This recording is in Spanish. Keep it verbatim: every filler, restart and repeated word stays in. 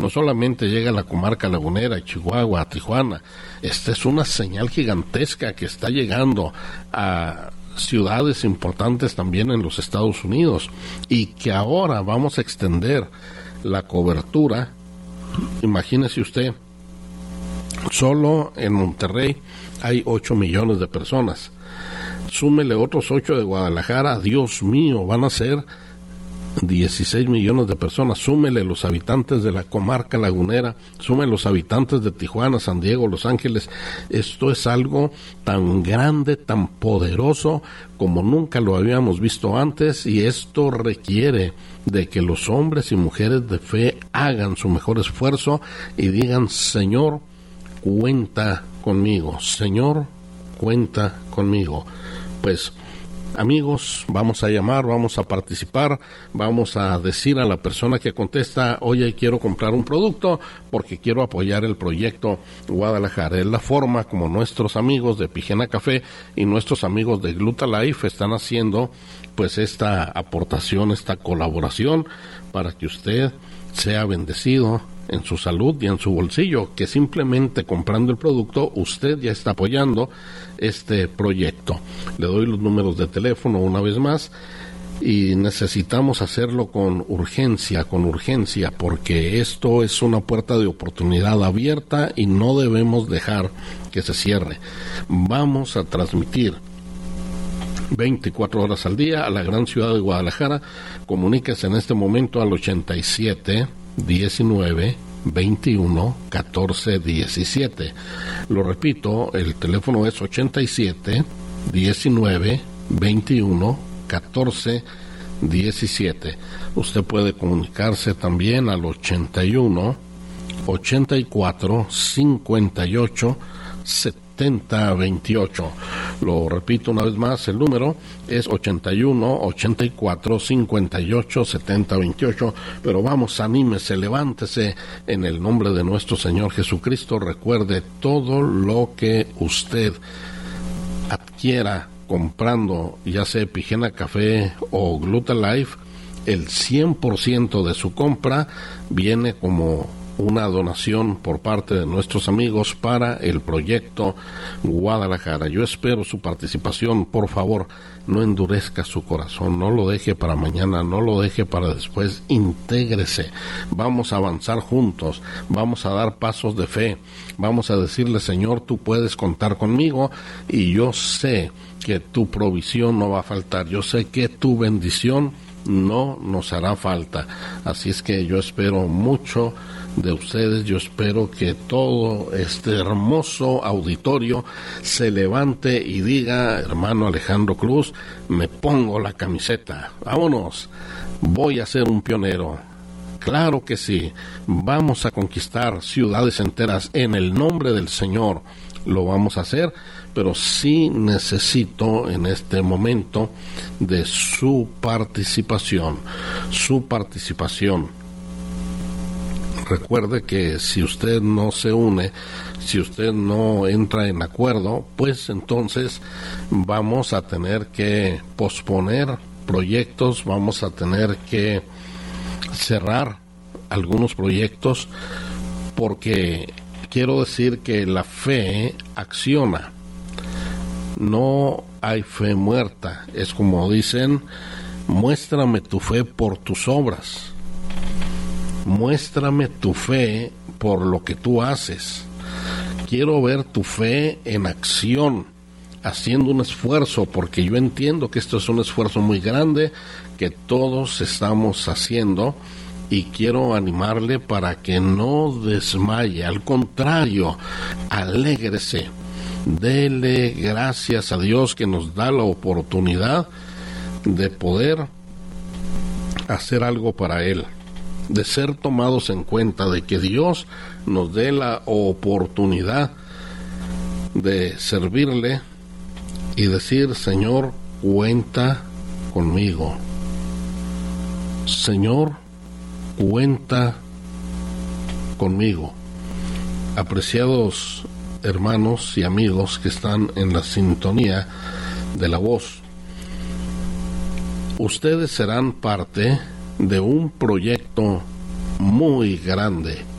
no solamente llega a la comarca lagunera, a Chihuahua, a Tijuana. Esta es una señal gigantesca que está llegando a ciudades importantes también en los Estados Unidos, y que ahora vamos a extender la cobertura. Imagínese usted, solo en Monterrey hay ocho millones de personas. Súmele otros ocho de Guadalajara, Dios mío, van a ser dieciséis millones de personas. Súmele los habitantes de la comarca lagunera, súmele los habitantes de Tijuana, San Diego, Los Ángeles. Esto es algo tan grande, tan poderoso como nunca lo habíamos visto antes, y esto requiere de que los hombres y mujeres de fe hagan su mejor esfuerzo y digan: Señor, cuenta conmigo, Señor, cuenta conmigo. Pues, amigos, vamos a llamar, vamos a participar, vamos a decir a la persona que contesta: oye, quiero comprar un producto porque quiero apoyar el proyecto Guadalajara. Es la forma como nuestros amigos de Pigena Café y nuestros amigos de Glutalife están haciendo pues esta aportación, esta colaboración, para que usted sea bendecido en su salud y en su bolsillo, que simplemente comprando el producto usted ya está apoyando este proyecto. Le doy los números de teléfono una vez más, y necesitamos hacerlo con urgencia, con urgencia, porque esto es una puerta de oportunidad abierta y no debemos dejar que se cierre. Vamos a transmitir veinticuatro horas al día a la gran ciudad de Guadalajara. Comuníquese en este momento al ochenta y siete, diecinueve, veintiuno, catorce, diecisiete. Lo repito, el teléfono es ochenta y siete, diecinueve, veintiuno, catorce, diecisiete. Usted puede comunicarse también al ochenta y uno, ochenta y cuatro, cincuenta y ocho, setenta, veintiocho. Lo repito una vez más, el número es ochenta y uno, ochenta y cuatro, cincuenta y ocho, setenta, veintiocho. Pero vamos, anímese, levántese en el nombre de nuestro Señor Jesucristo. Recuerde, todo lo que usted adquiera comprando, ya sea Pigena Café o Glutalife, el cien por ciento de su compra viene como una donación por parte de nuestros amigos para el proyecto Guadalajara. Yo espero su participación. Por favor, no endurezca su corazón, no lo deje para mañana, no lo deje para después. Intégrese, vamos a avanzar juntos, vamos a dar pasos de fe, vamos a decirle: Señor, tú puedes contar conmigo, y yo sé que tu provisión no va a faltar, yo sé que tu bendición no nos hará falta. Así es que yo espero mucho de ustedes. Yo espero que todo este hermoso auditorio se levante y diga: hermano Alejandro Cruz, me pongo la camiseta, vámonos, voy a ser un pionero. Claro que sí, vamos a conquistar ciudades enteras en el nombre del Señor. Lo vamos a hacer, pero sí necesito en este momento de su participación, su participación. Recuerde que si usted no se une, si usted no entra en acuerdo, pues entonces vamos a tener que posponer proyectos, vamos a tener que cerrar algunos proyectos, porque quiero decir que la fe acciona. No hay fe muerta. Es como dicen: muéstrame tu fe por tus obras. Muéstrame tu fe por lo que tú haces. Quiero ver tu fe en acción, haciendo un esfuerzo, porque yo entiendo que esto es un esfuerzo muy grande que todos estamos haciendo, y quiero animarle para que no desmaye. Al contrario, alégrese, dele gracias a Dios que nos da la oportunidad de poder hacer algo para Él, de ser tomados en cuenta, de que Dios nos dé la oportunidad de servirle y decir: Señor, cuenta conmigo. Señor, cuenta conmigo. Apreciados hermanos y amigos que están en la sintonía de la voz, ustedes serán parte de un proyecto muy grande